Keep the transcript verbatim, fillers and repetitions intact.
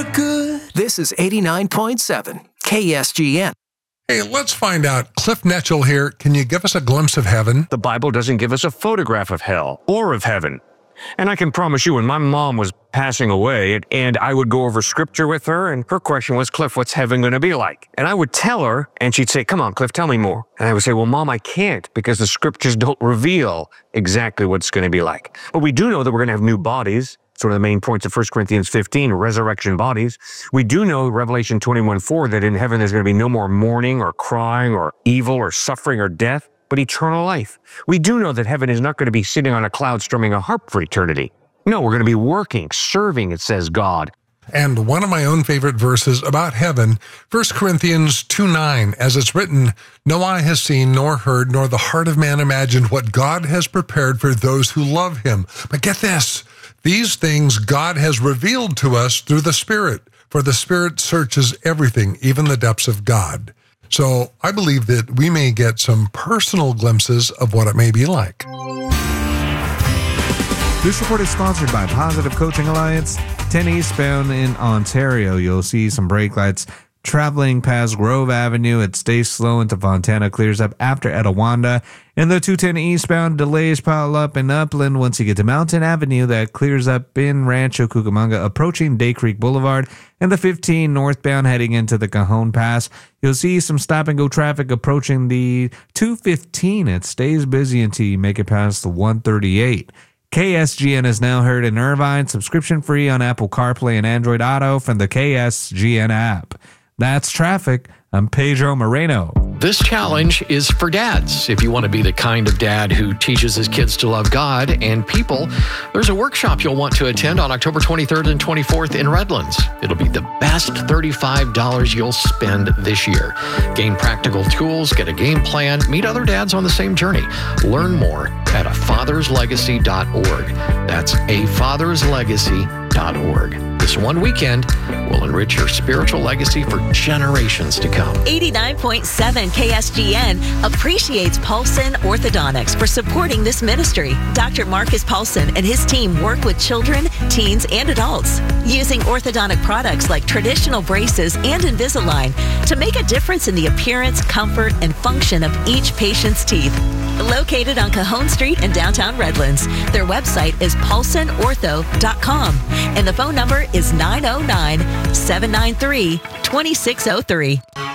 You're good. This is eighty-nine point seven K S G N. Hey, let's find out. Cliff Netchell here. Can you give us a glimpse of heaven? The Bible doesn't give us a photograph of hell or of heaven. And I can promise you, when my mom was passing away and I would go over scripture with her, and her question was, Cliff, what's heaven going to be like? And I would tell her, and she'd say, come on, Cliff, tell me more. And I would say, well, Mom, I can't, because the scriptures don't reveal exactly what it's going to be like. But we do know that we're going to have new bodies. Sort of the main points of First Corinthians fifteen, resurrection bodies. We do know Revelation twenty-one four that in heaven there's going to be no more mourning or crying or evil or suffering or death, but eternal life. We do know that heaven is not going to be sitting on a cloud strumming a harp for eternity. No, we're going to be working, serving, it says God. And one of my own favorite verses about heaven, First Corinthians two nine, as it's written, no eye has seen, nor heard, nor the heart of man imagined what God has prepared for those who love him. But get this, these things God has revealed to us through the Spirit, for the Spirit searches everything, even the depths of God. So I believe that we may get some personal glimpses of what it may be like. This report is sponsored by Positive Coaching Alliance. ten eastbound in Ontario, you'll see some brake lights traveling past Grove Avenue. It stays slow into Fontana, clears up after Etowanda. And the two ten eastbound delays pile up in Upland. Once you get to Mountain Avenue, that clears up in Rancho Cucamonga, approaching Day Creek Boulevard. And the fifteen northbound heading into the Cajon Pass. You'll see some stop-and-go traffic approaching the two fifteen. It stays busy until you make it past the one thirty-eight. K S G N is now heard in Irvine, subscription-free on Apple CarPlay and Android Auto from the K S G N app. That's traffic. I'm Pedro Moreno. This challenge is for dads. If you want to be the kind of dad who teaches his kids to love God and people, there's a workshop you'll want to attend on October twenty-third and twenty-fourth in Redlands. It'll be the best thirty-five dollars you'll spend this year. Gain practical tools, get a game plan, meet other dads on the same journey. Learn more at a fathers legacy dot org. That's a fathers legacy dot org. This one weekend will enrich your spiritual legacy for generations to come. eighty-nine point seven K S G N appreciates Paulson Orthodontics for supporting this ministry. Doctor Marcus Paulson and his team work with children, teens, and adults using orthodontic products like traditional braces and Invisalign to make a difference in the appearance, comfort, and function of each patient's teeth. Located on Cajon Street in downtown Redlands, their website is paulson ortho dot com and the phone number is nine oh nine, seven nine three, two six oh three.